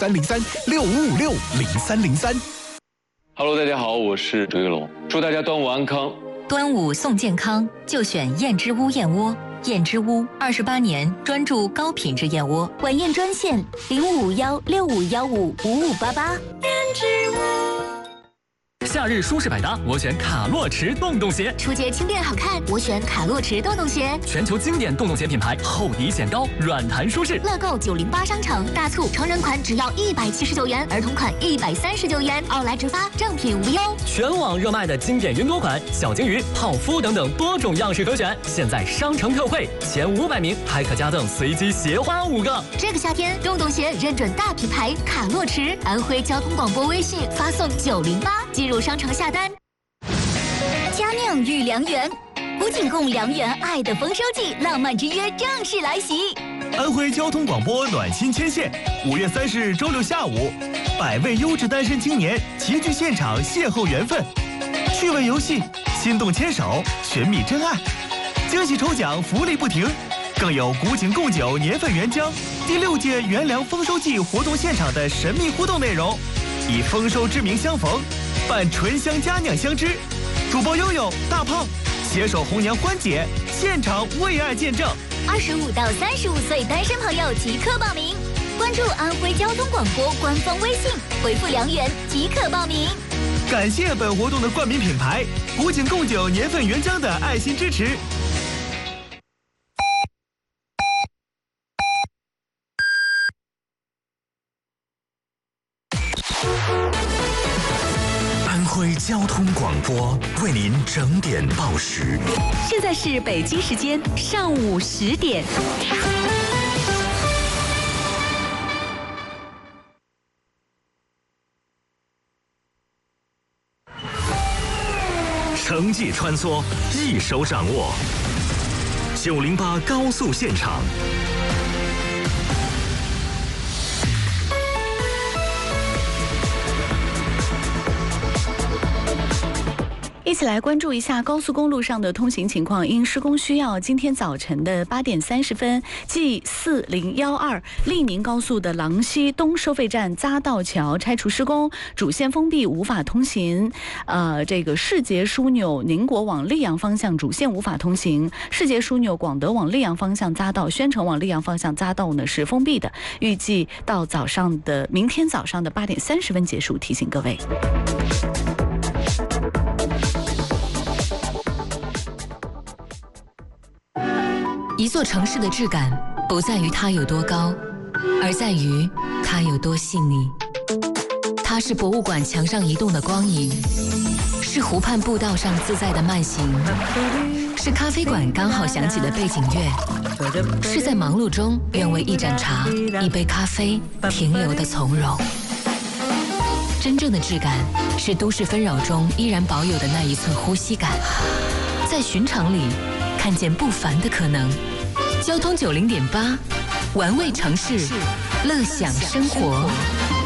303-6556-0303。 Hello， 大家好，我是周玉龙，祝大家端午安康。 端午送健康，就选燕之屋燕窝。燕之屋28年专注高品质燕窝， 晚宴专线0551651588。燕之屋。 夏日舒适百搭，我选卡洛驰洞洞鞋； 初节轻便好看，我选卡洛驰洞洞鞋。 全球经典洞洞鞋品牌，厚底显高，软弹舒适。 乐购908商城大促，成人款只要179元，儿童款139元，奥莱直发，正品无忧。 全网热卖的经典云朵款、小金鱼、泡芙等等多种样式可选，现在商城特惠，前500名还可加赠随机鞋花5个。 这个夏天，洞洞鞋认准大品牌卡洛驰，安徽交通广播微信发送908进入商城下单。佳酿御良缘，古井贡良缘爱的丰收季，浪漫之约正式来袭。 安徽交通广播暖心牵线，5月30日周六下午，100位优质单身青年齐聚现场邂逅缘分，趣味游戏，心动牵手，寻觅真爱，惊喜抽奖，福利不停，更有古井贡酒年份原浆第6届元粮丰收季活动现场的神秘互动内容，以丰收之名相逢，伴醇香佳酿相知。主播悠悠、大胖携手红娘欢姐，现场为爱见证。 25到35岁单身朋友即刻报名，关注安徽交通广播官方微信，回复良缘即可报名。 感谢本活动的冠名品牌古井贡酒年份原浆的爱心支持。 安徽交通广播为您整点报时。 现在是北京时间上午10点。 城际穿梭，一手掌握。908高速现场。 一起来关注一下高速公路上的通行情况。因施工需要，今天早晨的8点30分，G4012利宁高速的郎西东收费站匝道桥拆除施工，主线封闭，无法通行。这个世捷枢纽宁国往溧阳方向主线无法通行，世捷枢纽广德往溧阳方向匝道、宣城往溧阳方向匝道呢是封闭的，预计到明天早上的8点30分结束。提醒各位。 一座城市的质感不在于它有多高，而在于它有多细腻。它是博物馆墙上移动的光影，是湖畔步道上自在的慢行，是咖啡馆刚好响起的背景乐，是在忙碌中愿为一盏茶、一杯咖啡停留的从容。真正的质感是都市纷扰中依然保有的那一寸呼吸感，在寻常里看见不凡的可能。交通90.8，玩味城市，乐享生活。